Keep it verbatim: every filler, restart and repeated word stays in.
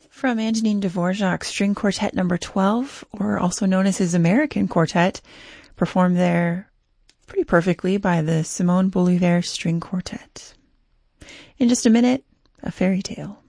From Antonin Dvorak's String Quartet number twelve, or also known as his American Quartet, performed there pretty perfectly by the Simon Bolivar String Quartet. In just a minute, a fairy tale.